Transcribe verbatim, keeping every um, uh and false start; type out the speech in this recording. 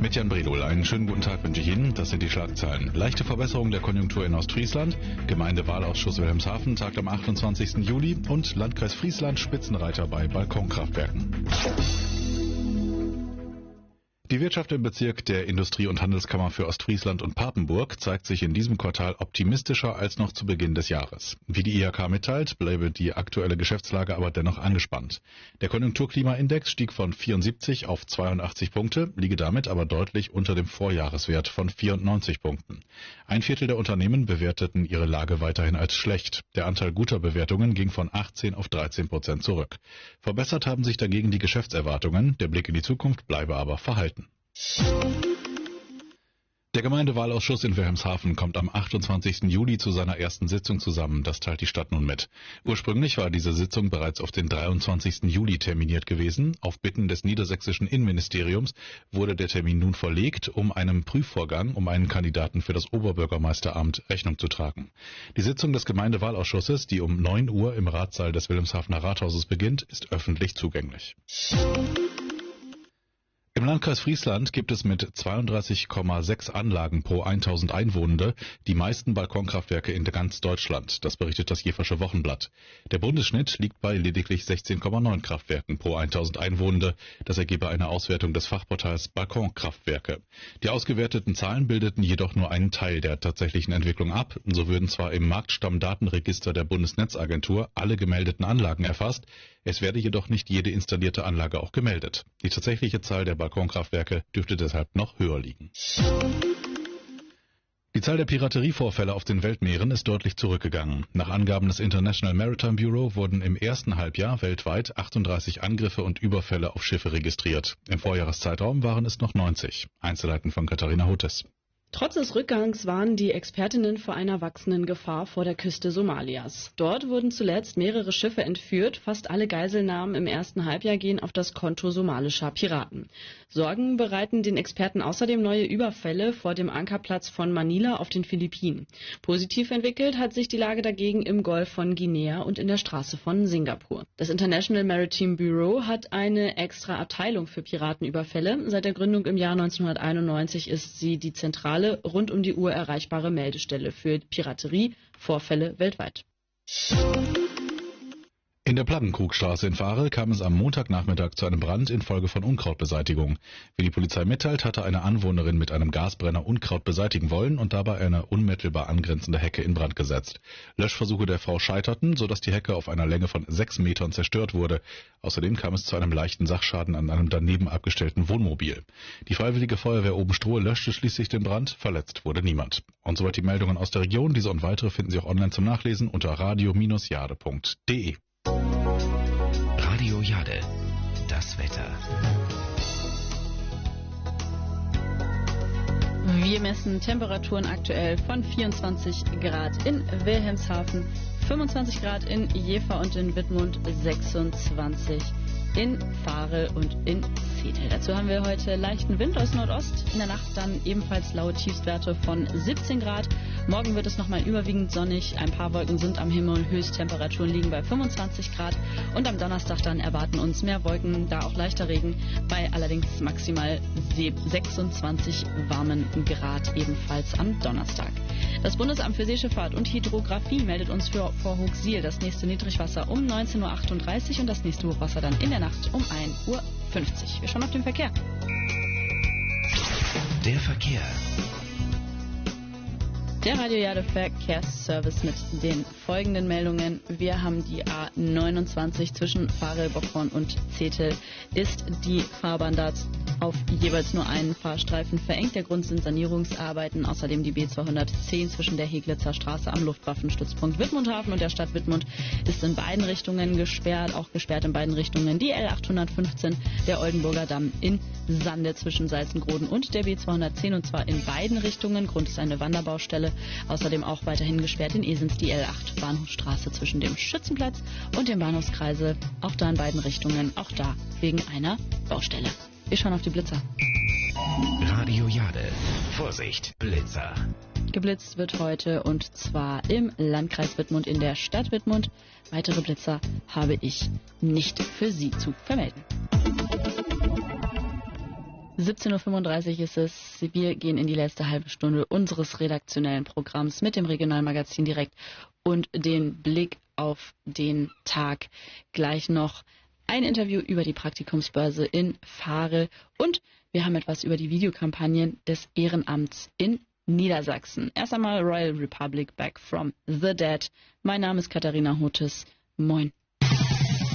Mit Jan Bredol, einen schönen guten Tag wünsche ich Ihnen. Das sind die Schlagzeilen. Leichte Verbesserung der Konjunktur in Ostfriesland, Gemeindewahlausschuss Wilhelmshaven tagt am achtundzwanzigsten Juli und Landkreis Friesland Spitzenreiter bei Balkonkraftwerken. Die Wirtschaft im Bezirk der Industrie- und Handelskammer für Ostfriesland und Papenburg zeigt sich in diesem Quartal optimistischer als noch zu Beginn des Jahres. Wie die I H K mitteilt, bleibe die aktuelle Geschäftslage aber dennoch angespannt. Der Konjunkturklimaindex stieg von vierundsiebzig auf zweiundachtzig Punkte, liege damit aber deutlich unter dem Vorjahreswert von vierundneunzig Punkten. Ein Viertel der Unternehmen bewerteten ihre Lage weiterhin als schlecht. Der Anteil guter Bewertungen ging von achtzehn auf dreizehn Prozent zurück. Verbessert haben sich dagegen die Geschäftserwartungen, der Blick in die Zukunft bleibe aber verhalten. Der Gemeindewahlausschuss in Wilhelmshaven kommt am achtundzwanzigsten Juli zu seiner ersten Sitzung zusammen, das teilt die Stadt nun mit. Ursprünglich war diese Sitzung bereits auf den dreiundzwanzigsten Juli terminiert gewesen. Auf Bitten des niedersächsischen Innenministeriums wurde der Termin nun verlegt, um einem Prüfvorgang um einen Kandidaten für das Oberbürgermeisteramt Rechnung zu tragen. Die Sitzung des Gemeindewahlausschusses, die um neun Uhr im Ratssaal des Wilhelmshavener Rathauses beginnt, ist öffentlich zugänglich. Im Landkreis Friesland gibt es mit zweiunddreißig Komma sechs Anlagen pro tausend Einwohner die meisten Balkonkraftwerke in ganz Deutschland. Das berichtet das Jeversche Wochenblatt. Der Bundesschnitt liegt bei lediglich sechzehn Komma neun Kraftwerken pro tausend Einwohner. Das ergebe eine Auswertung des Fachportals Balkonkraftwerke. Die ausgewerteten Zahlen bildeten jedoch nur einen Teil der tatsächlichen Entwicklung ab. So würden zwar im Marktstammdatenregister der Bundesnetzagentur alle gemeldeten Anlagen erfasst, es werde jedoch nicht jede installierte Anlage auch gemeldet. Die tatsächliche Zahl der Balkonkraftwerke dürfte deshalb noch höher liegen. Die Zahl der Piraterievorfälle auf den Weltmeeren ist deutlich zurückgegangen. Nach Angaben des International Maritime Bureau wurden im ersten Halbjahr weltweit achtunddreißig Angriffe und Überfälle auf Schiffe registriert. Im Vorjahreszeitraum waren es noch neunzig. Einzelheiten von Katharina Hutes. Trotz des Rückgangs warnen die Expertinnen vor einer wachsenden Gefahr vor der Küste Somalias. Dort wurden zuletzt mehrere Schiffe entführt. Fast alle Geiselnahmen im ersten Halbjahr gehen auf das Konto somalischer Piraten. Sorgen bereiten den Experten außerdem neue Überfälle vor dem Ankerplatz von Manila auf den Philippinen. Positiv entwickelt hat sich die Lage dagegen im Golf von Guinea und in der Straße von Singapur. Das International Maritime Bureau hat eine extra Abteilung für Piratenüberfälle. Seit der Gründung im Jahr neunzehnhunderteinundneunzig ist sie die zentrale rund um die Uhr erreichbare Meldestelle für Piraterievorfälle weltweit. In der Plaggenkrugstraße in Varel kam es am Montagnachmittag zu einem Brand infolge von Unkrautbeseitigung. Wie die Polizei mitteilt, hatte eine Anwohnerin mit einem Gasbrenner Unkraut beseitigen wollen und dabei eine unmittelbar angrenzende Hecke in Brand gesetzt. Löschversuche der Frau scheiterten, sodass die Hecke auf einer Länge von sechs Metern zerstört wurde. Außerdem kam es zu einem leichten Sachschaden an einem daneben abgestellten Wohnmobil. Die Freiwillige Feuerwehr Obenstrohe löschte schließlich den Brand, verletzt wurde niemand. Und soweit die Meldungen aus der Region. Diese und weitere finden Sie auch online zum Nachlesen unter radio Bindestrich jade Punkt de. Radio Jade, das Wetter. Wir messen Temperaturen aktuell von vierundzwanzig Grad in Wilhelmshaven, fünfundzwanzig Grad in Jever und in Wittmund, sechsundzwanzig in Varel und in Zetel. Dazu haben wir heute leichten Wind aus Nordost. In der Nacht dann ebenfalls laue Tiefstwerte von siebzehn Grad. Morgen wird es nochmal überwiegend sonnig. Ein paar Wolken sind am Himmel. Höchsttemperaturen liegen bei fünfundzwanzig Grad. Und am Donnerstag dann erwarten uns mehr Wolken, da auch leichter Regen, bei allerdings maximal sechsundzwanzig warmen Grad ebenfalls am Donnerstag. Das Bundesamt für Seeschifffahrt und Hydrographie meldet uns für Vorhochsiel das nächste Niedrigwasser um neunzehn Uhr achtunddreißig und das nächste Hochwasser dann in der Nacht um ein Uhr fünfzig. Wir schauen auf den Verkehr. Der Verkehr. Der Radio Jade Verkehrsservice mit den folgenden Meldungen. Wir haben die A neunundzwanzig zwischen Varel, Bockhorn und Zetel. Ist die Fahrbahn dort auf jeweils nur einen Fahrstreifen verengt. Der Grund sind Sanierungsarbeiten. Außerdem die B zweihundertzehn zwischen der Heglitzer Straße am Luftwaffenstützpunkt Wittmundhafen und der Stadt Wittmund ist in beiden Richtungen gesperrt. Auch gesperrt in beiden Richtungen die L achthundertfünfzehn, der Oldenburger Damm in Sande zwischen Salzengroden und der B zweihundertzehn und zwar in beiden Richtungen. Grund ist eine Wanderbaustelle. Außerdem auch weiterhin gesperrt in Esens die L acht Bahnhofstraße zwischen dem Schützenplatz und dem Bahnhofskreisel. Auch da in beiden Richtungen, auch da wegen einer Baustelle. Wir schauen auf die Blitzer. Radio Jade. Vorsicht, Blitzer. Geblitzt wird heute und zwar im Landkreis Wittmund in der Stadt Wittmund. Weitere Blitzer habe ich nicht für Sie zu vermelden. siebzehn Uhr fünfunddreißig ist es. Wir gehen in die letzte halbe Stunde unseres redaktionellen Programms mit dem Regionalmagazin direkt und den Blick auf den Tag. Gleich noch ein Interview über die Praktikumsbörse in Fahre und wir haben etwas über die Videokampagnen des Ehrenamts in Niedersachsen. Erst einmal Royal Republic Back from the Dead. Mein Name ist Katharina Hotes. Moin.